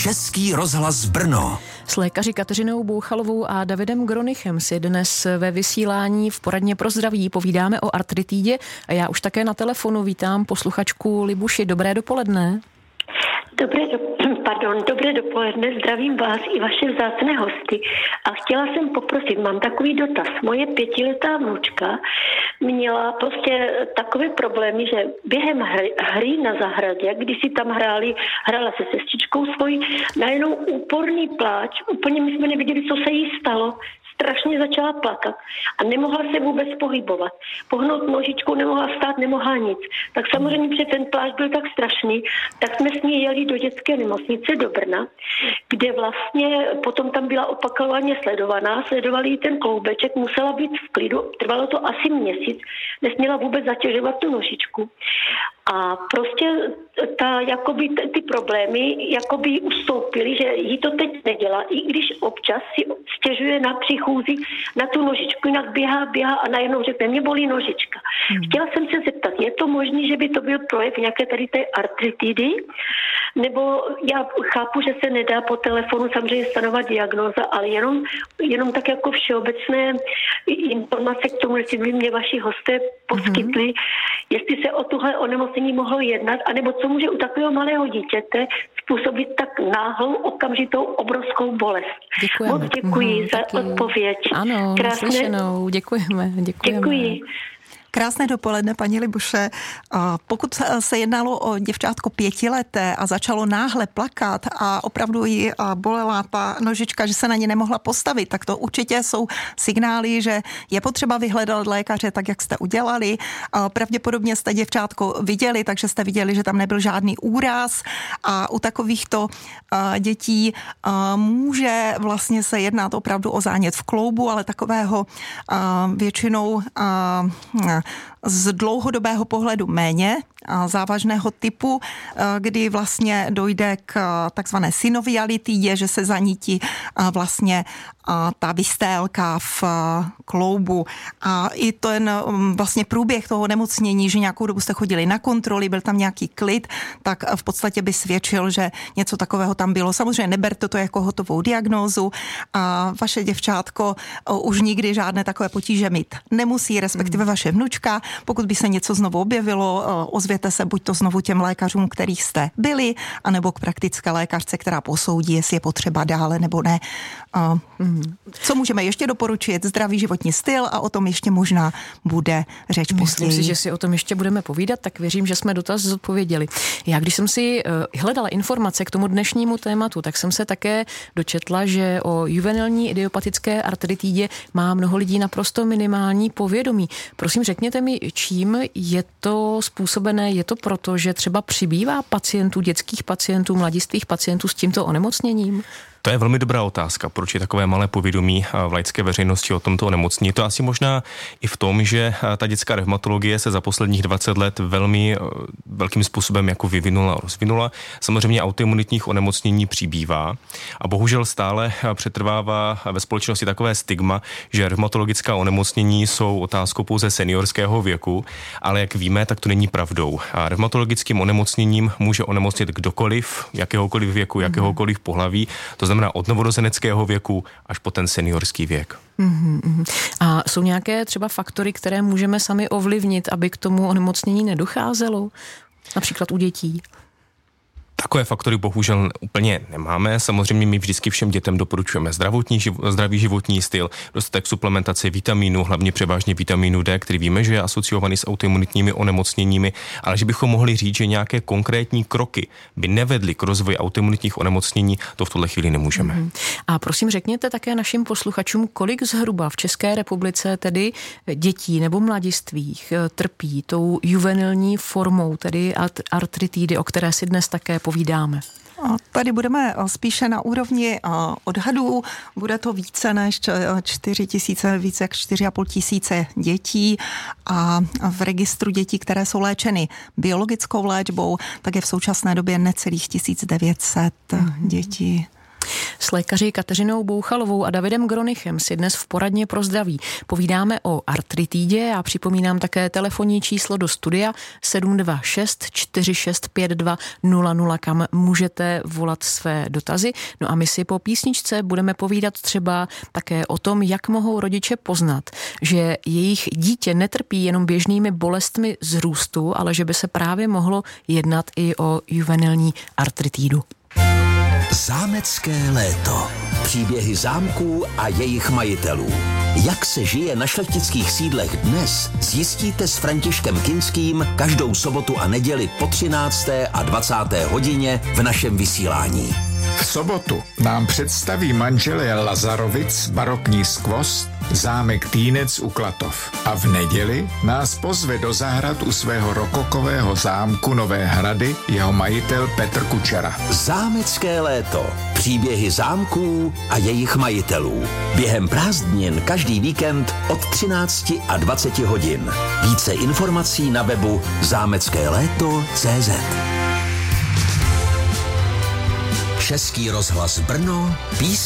Český rozhlas Brno. S lékaři Kateřinou Bouchalovou a Davidem Gronichem si dnes ve vysílání v poradně pro zdraví povídáme o artritidě a já už také na telefonu vítám posluchačku Libuši. Dobré dopoledne. Dobré dopoledne, zdravím vás i vaše vzácné hosty a chtěla jsem poprosit, mám takový dotaz. Moje 5letá vnučka měla prostě takové problémy, že během hry na zahradě, když si tam hrála se sestřičkou svojí, najednou úporný pláč, úplně my jsme neviděli, co se jí stalo. Strašně začala plakat a nemohla se vůbec pohybovat. Pohnout nožičkou nemohla vstát, nemohla nic. Tak samozřejmě, protože ten pláč byl tak strašný, tak jsme s ní jeli do dětské nemocnice do Brna, kde vlastně potom tam byla opakovaně sledovaná, sledovali jí ten kloubeček, musela být v klidu, trvalo to asi měsíc, nesměla vůbec zatěžovat tu nožičku. A prostě ty problémy jakoby ustoupily, že jí to teď nedělá, i když občas si stěžuje na příchůzi na tu nožičku, jinak běhá a najednou řekne, mě bolí nožička. Chtěla jsem se zeptat, je to možné, že by to byl projev nějaké tady té artritidy? Nebo já chápu, že se nedá po telefonu samozřejmě stanovat diagnóza, ale jenom tak jako všeobecné informace k tomu, jestli by mě vaši hosté poskytli, jestli se o tuhle onemocnění mohlo jednat, anebo co může u takového malého dítěte způsobit tak náhlou, okamžitou, obrovskou bolest. Děkujeme. Moc děkuji za odpověď. Ano, slyšenou. Děkujeme. Děkuji. Krásné dopoledne, paní Libuše. Pokud se jednalo o děvčátko 5leté a začalo náhle plakat a opravdu ji bolela ta nožička, že se na ně nemohla postavit, tak to určitě jsou signály, že je potřeba vyhledat lékaře, tak jak jste udělali. Pravděpodobně jste děvčátko viděli, takže jste viděli, že tam nebyl žádný úraz a u takovýchto dětí může vlastně se jednat opravdu o zánět v kloubu, ale takového většinou z dlouhodobého pohledu méně závažného typu, kdy vlastně dojde k takzvané synovialitidě, že se zanítí vlastně ta vystélka v kloubu. A i ten vlastně průběh toho nemocnění, že nějakou dobu jste chodili na kontroly, byl tam nějaký klid, tak v podstatě by svědčil, že něco takového tam bylo. Samozřejmě neberte to jako hotovou diagnózu a vaše děvčátko už nikdy žádné takové potíže mít nemusí, respektive vaše vnučka. Pokud by se něco znovu objevilo, ozvěte se buď to znovu těm lékařům, kterých jste byli, anebo k praktické lékařce, která posoudí, jestli je potřeba dále nebo ne. Co můžeme ještě doporučit? Zdravý životní styl a o tom ještě možná bude řeč později. Myslím si, že si o tom ještě budeme povídat, tak věřím, že jsme dotaz zodpověděli. Já když jsem si hledala informace k tomu dnešnímu tématu, tak jsem se také dočetla, že o juvenilní idiopatické artritidě má mnoho lidí naprosto minimální povědomí. Prosím, řekněte mi, čím je to způsobené? Je to proto, že třeba přibývá pacientů, dětských pacientů, mladistvých pacientů s tímto onemocněním? To je velmi dobrá otázka, proč je takové malé povědomí v laické veřejnosti o tomto onemocnění. To asi možná i v tom, že ta dětská revmatologie se za posledních 20 let velkým způsobem jako vyvinula a rozvinula. Samozřejmě autoimunitních onemocnění přibývá a bohužel stále přetrvává ve společnosti takové stigma, že revmatologická onemocnění jsou otázkou pouze seniorského věku, ale jak víme, tak to není pravdou. A revmatologickým onemocněním může onemocnit kdokoliv, jakéhokoliv věku, jakéhokoliv pohlaví. To znamená od novorozeneckého věku až po ten seniorský věk. A jsou nějaké třeba faktory, které můžeme sami ovlivnit, aby k tomu onemocnění nedocházelo? Například u dětí? Takové faktory bohužel úplně nemáme. Samozřejmě my vždycky všem dětem doporučujeme zdravý životní styl, dostatek suplementace vitamínu, hlavně převážně vitamínu D, který víme, že je asociovaný s autoimunitními onemocněními, ale že bychom mohli říct, že nějaké konkrétní kroky by nevedly k rozvoji autoimunitních onemocnění, to v tuhle chvíli nemůžeme. A prosím, řekněte také našim posluchačům, kolik zhruba v České republice tedy dětí nebo mladistvých trpí tou juvenilní formou, tedy artritidy, o které si dnes také povídáme. Tady budeme spíše na úrovni odhadů. Bude to více než 4 000, více jak 4 500 dětí a v registru dětí, které jsou léčeny biologickou léčbou, tak je v současné době necelých 1900 dětí. S lékaři Kateřinou Bouchalovou a Davidem Gronichem si dnes v poradně pro zdraví povídáme o artritidě a připomínám také telefonní číslo do studia 726 4652 00, kam můžete volat své dotazy. No a my si po písničce budeme povídat třeba také o tom, jak mohou rodiče poznat, že jejich dítě netrpí jenom běžnými bolestmi z růstu, ale že by se právě mohlo jednat i o juvenilní artritidu. Zámecké léto. Příběhy zámků a jejich majitelů. Jak se žije na šlechtických sídlech dnes, zjistíte s Františkem Kinským každou sobotu a neděli po 13. a 20. hodině v našem vysílání. V sobotu nám představí manželé Lazarovic barokní skvost zámek Týnec u Klatov. A v neděli nás pozve do zahrad u svého rokokového zámku Nové Hrady jeho majitel Petr Kučera. Zámecké léto. Příběhy zámků a jejich majitelů. Během prázdnin každý víkend od 13 a 20 hodin. Více informací na webu zámeckéléto.cz. Český rozhlas Brno,